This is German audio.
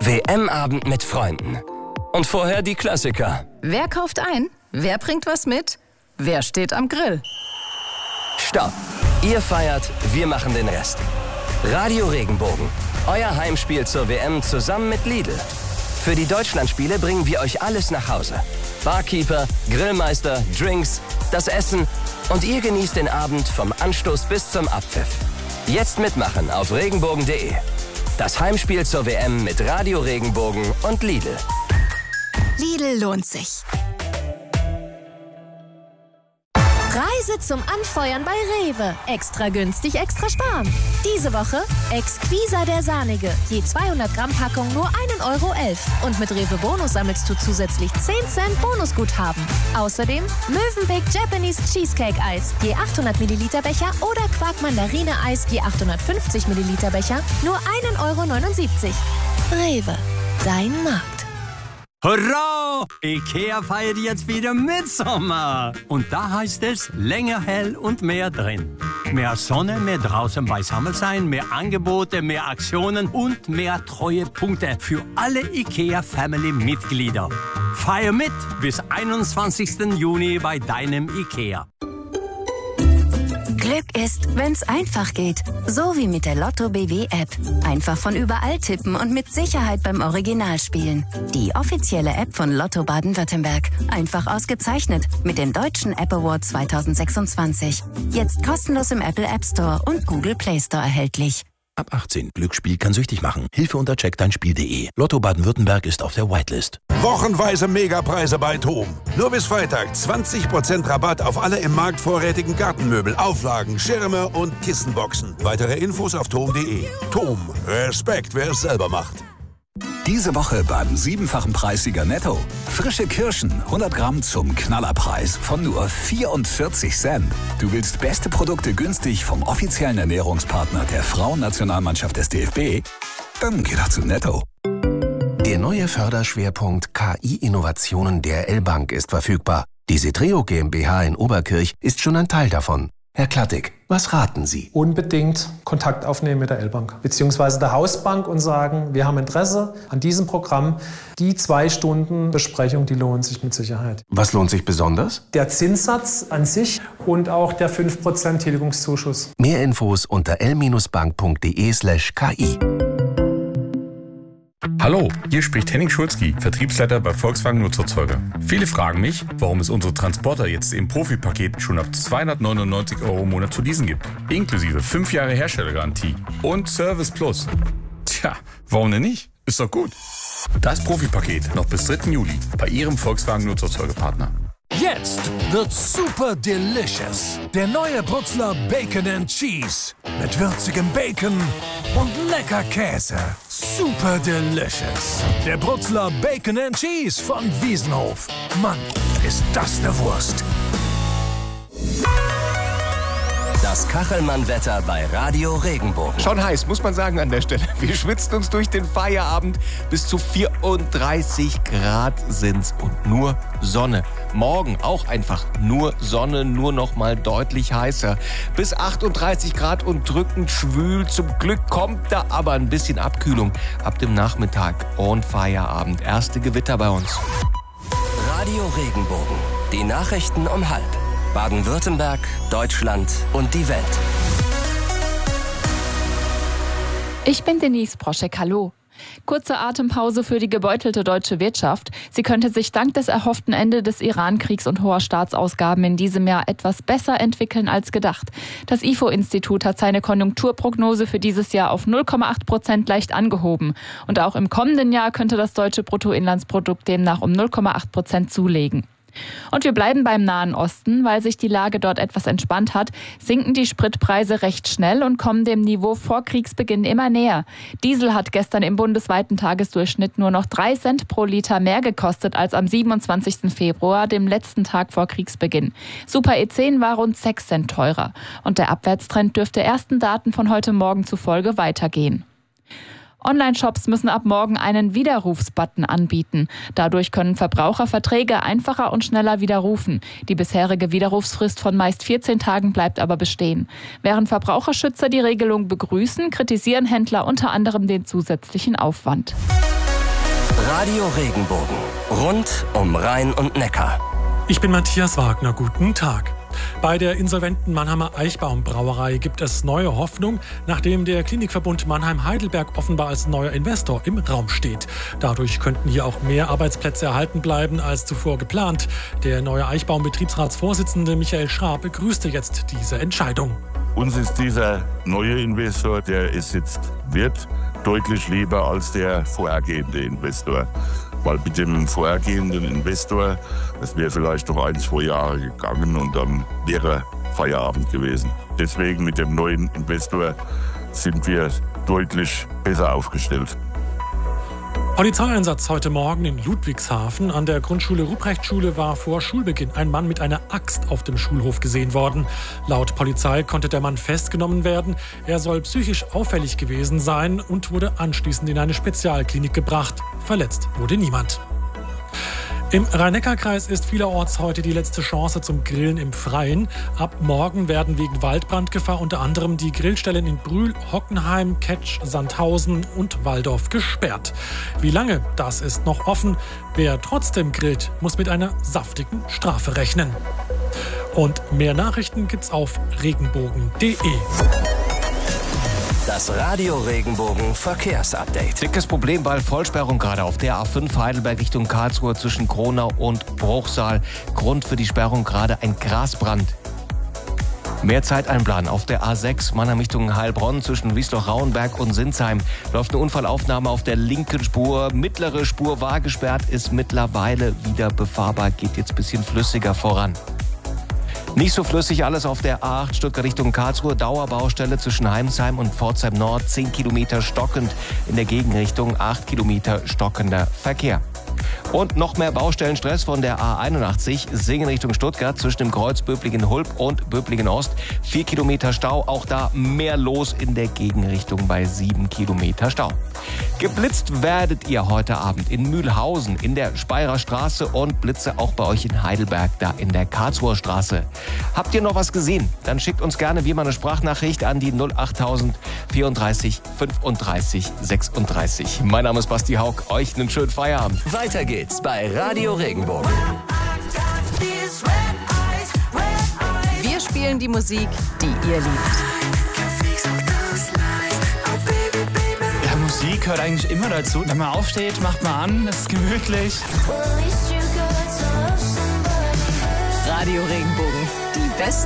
WM-Abend mit Freunden. Und vorher die Klassiker. Wer kauft ein? Wer bringt was mit? Wer steht am Grill? Stopp! Ihr feiert, wir machen den Rest. Radio Regenbogen. Euer Heimspiel zur WM zusammen mit Lidl. Für die Deutschlandspiele bringen wir euch alles nach Hause. Barkeeper, Grillmeister, Drinks, das Essen und ihr genießt den Abend vom Anstoß bis zum Abpfiff. Jetzt mitmachen auf regenbogen.de. Das Heimspiel zur WM mit Radio Regenbogen und Lidl. Lidl lohnt sich. Preise zum Anfeuern bei Rewe. Extra günstig, extra sparen. Diese Woche Exquisa der Sahnige. Je 200 Gramm Packung nur 1,11 € Und mit Rewe Bonus sammelst du zusätzlich 10 Cent Bonusguthaben. Außerdem Mövenpick Japanese Cheesecake Eis. Je 800 Milliliter Becher oder Quark Mandarine Eis. Je 850 Milliliter Becher. Nur 1,79 €. Rewe. Dein Markt. Hurra! Ikea feiert jetzt wieder Mitsommer. Und da heißt es länger hell und mehr drin. Mehr Sonne, mehr draußen beisammen sein, mehr Angebote, mehr Aktionen und mehr Treuepunkte für alle Ikea-Family-Mitglieder. Feier mit bis 21. Juni bei deinem Ikea. Glück ist, wenn's einfach geht. So wie mit der Lotto BW-App. Einfach von überall tippen und mit Sicherheit beim Original spielen. Die offizielle App von Lotto Baden-Württemberg. Einfach ausgezeichnet mit dem Deutschen App Award 2026. Jetzt kostenlos im Apple App Store und Google Play Store erhältlich. Ab 18. Glücksspiel kann süchtig machen. Hilfe unter checkdeinspiel.de. Lotto Baden-Württemberg ist auf der Whitelist. Wochenweise Megapreise bei TOM. Nur bis Freitag 20% Rabatt auf alle im Markt vorrätigen Gartenmöbel, Auflagen, Schirme und Kissenboxen. Weitere Infos auf tom.de. TOM. Respekt, wer es selber macht. Diese Woche beim 7-fachen Preissieger Netto. Frische Kirschen, 100 Gramm zum Knallerpreis von nur 44 Cent. Du willst beste Produkte günstig vom offiziellen Ernährungspartner der Frauennationalmannschaft des DFB? Dann geh doch zu Netto. Der neue Förderschwerpunkt KI-Innovationen der L-Bank ist verfügbar. Die Setreo GmbH in Oberkirch ist schon ein Teil davon. Herr Klattig, was raten Sie? Unbedingt Kontakt aufnehmen mit der L-Bank bzw. der Hausbank und sagen, wir haben Interesse an diesem Programm. Die 2 Stunden Besprechung, die lohnt sich mit Sicherheit. Was lohnt sich besonders? Der Zinssatz an sich und auch der 5% Tilgungszuschuss. Mehr Infos unter l-bank.de/ki. Hallo, hier spricht Henning Schulzki, Vertriebsleiter bei Volkswagen Nutzerzeuger. Viele fragen mich, warum es unsere Transporter jetzt im Profipaket schon ab 299 € im Monat zu leasen gibt. Inklusive 5 Jahre Herstellergarantie und Service Plus. Tja, warum denn nicht? Ist doch gut. Das Profipaket noch bis 3. Juli bei Ihrem Volkswagen Nutzerzeugerpartner. Jetzt wird's super delicious. Der neue Brutzler Bacon and Cheese. Mit würzigem Bacon und lecker Käse. Super delicious. Der Brutzler Bacon and Cheese von Wiesenhof. Mann, ist das eine Wurst. Das Kachelmann-Wetter bei Radio Regenbogen. Schon heiß, muss man sagen an der Stelle. Wir schwitzen uns durch den Feierabend. Bis zu 34 Grad sind's und nur Sonne. Morgen auch einfach nur Sonne, nur noch mal deutlich heißer. Bis 38 Grad und drückend schwül. Zum Glück kommt da aber ein bisschen Abkühlung ab dem Nachmittag und Feierabend. Erste Gewitter bei uns. Radio Regenbogen. Die Nachrichten um 12:30. Baden-Württemberg, Deutschland und die Welt. Ich bin Denise Proschek, hallo. Kurze Atempause für die gebeutelte deutsche Wirtschaft. Sie könnte sich dank des erhofften Ende des Iran-Kriegs und hoher Staatsausgaben in diesem Jahr etwas besser entwickeln als gedacht. Das IFO-Institut hat seine Konjunkturprognose für dieses Jahr auf 0,8% leicht angehoben. Und auch im kommenden Jahr könnte das deutsche Bruttoinlandsprodukt demnach um 0,8% zulegen. Und wir bleiben beim Nahen Osten, weil sich die Lage dort etwas entspannt hat, sinken die Spritpreise recht schnell und kommen dem Niveau vor Kriegsbeginn immer näher. Diesel hat gestern im bundesweiten Tagesdurchschnitt nur noch 3 Cent pro Liter mehr gekostet als am 27. Februar, dem letzten Tag vor Kriegsbeginn. Super E10 war rund 6 Cent teurer. Und der Abwärtstrend dürfte ersten Daten von heute Morgen zufolge weitergehen. Online-Shops müssen ab morgen einen Widerrufsbutton anbieten. Dadurch können Verbraucher Verträge einfacher und schneller widerrufen. Die bisherige Widerrufsfrist von meist 14 Tagen bleibt aber bestehen. Während Verbraucherschützer die Regelung begrüßen, kritisieren Händler unter anderem den zusätzlichen Aufwand. Radio Regenbogen. Rund um Rhein und Neckar. Ich bin Matthias Wagner, guten Tag. Bei der insolventen Mannheimer Eichbaum-Brauerei gibt es neue Hoffnung, nachdem der Klinikverbund Mannheim-Heidelberg offenbar als neuer Investor im Raum steht. Dadurch könnten hier auch mehr Arbeitsplätze erhalten bleiben als zuvor geplant. Der neue Eichbaum-Betriebsratsvorsitzende Michael Schraab begrüßte jetzt diese Entscheidung. Uns ist dieser neue Investor, der es jetzt wird, deutlich lieber als der vorhergehende Investor. Weil mit dem vorhergehenden Investor, das wäre vielleicht noch 1-2 Jahre gegangen und dann wäre Feierabend gewesen. Deswegen mit dem neuen Investor sind wir deutlich besser aufgestellt. Polizeieinsatz heute Morgen in Ludwigshafen. An der Grundschule Ruprechtschule war vor Schulbeginn ein Mann mit einer Axt auf dem Schulhof gesehen worden. Laut Polizei konnte der Mann festgenommen werden. Er soll psychisch auffällig gewesen sein und wurde anschließend in eine Spezialklinik gebracht. Verletzt wurde niemand. Im Rhein-Neckar-Kreis ist vielerorts heute die letzte Chance zum Grillen im Freien. Ab morgen werden wegen Waldbrandgefahr unter anderem die Grillstellen in Brühl, Hockenheim, Ketsch, Sandhausen und Walldorf gesperrt. Wie lange, das ist noch offen. Wer trotzdem grillt, muss mit einer saftigen Strafe rechnen. Und mehr Nachrichten gibt's auf regenbogen.de. Das Radio Regenbogen Verkehrsupdate. Dickes Problem bei Vollsperrung gerade auf der A5 Heidelberg Richtung Karlsruhe zwischen Kronau und Bruchsal. Grund für die Sperrung gerade ein Grasbrand. Mehr Zeit einplanen. Auf der A6 Mannheim Richtung Heilbronn zwischen Wiesloch-Rauenberg und Sinsheim läuft eine Unfallaufnahme auf der linken Spur. Mittlere Spur war gesperrt, ist mittlerweile wieder befahrbar, geht jetzt ein bisschen flüssiger voran. Nicht so flüssig alles auf der A8 Stuttgart Richtung Karlsruhe. Dauerbaustelle zwischen Heimsheim und Pforzheim Nord. 10 Kilometer stockend in der Gegenrichtung. 8 Kilometer stockender Verkehr. Und noch mehr Baustellenstress von der A81 Singen Richtung Stuttgart zwischen dem Kreuz Böblingen-Hulb und Böblingen-Ost. 4 Kilometer Stau, auch da mehr los in der Gegenrichtung bei 7 Kilometer Stau. Geblitzt werdet ihr heute Abend in Mühlhausen, in der Speyerer Straße und Blitze auch bei euch in Heidelberg, da in der Karlsruher Straße. Habt ihr noch was gesehen? Dann schickt uns gerne wie mal eine Sprachnachricht an die 08000 34 35 36. Mein Name ist Basti Haug, euch einen schönen Feierabend. Weiter geht's bei Radio Regenbogen. Wir spielen die Musik, die ihr liebt. Ja, Musik gehört eigentlich immer dazu. Wenn man aufsteht, macht man an, es ist gemütlich. Radio Regenbogen, die besten